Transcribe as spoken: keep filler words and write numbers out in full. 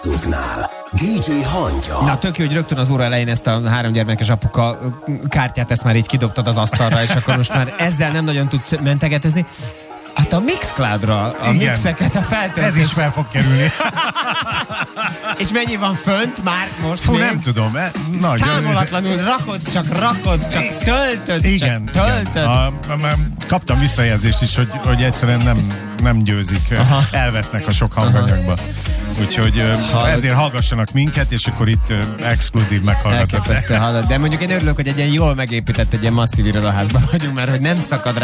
Zuknál. dé dzsé Hangya. Na tök jó, hogy rögtön az óra elején ezt a három gyermekes apuka kártyát, ezt már így kidobtad az asztalra, és akkor most már ezzel nem nagyon tudsz mentegetőzni. Hát a Mixcloudra, a igen, mixeket, a feltöltés. Ez is fel fog kerülni. És mennyi van fönt már most? Fú, még? nem tudom. E, nagyon... Számolatlanul rakod, csak rakod, csak töltöd, igen, csak töltöd. igen. A, a, a, kaptam visszajelzést is, hogy, hogy egyszerűen nem, nem győzik. Aha. Elvesznek a sok hanganyagba. Úgyhogy ha ezért hallgassanak minket, és akkor itt exkluzív meghallgatnak. De mondjuk én örülök, hogy egy ilyen jól megépített, egy ilyen masszív irodaházban vagyunk, mert hogy nem szakad rá